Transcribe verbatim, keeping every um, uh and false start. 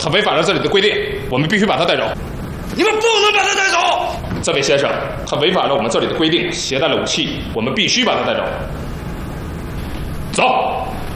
他违反了这里的规定，我们必须把他带走。 你们不能把他带走！ 这位先生，他违反了我们这里的规定，携带了武器，我们必须把他带走。走。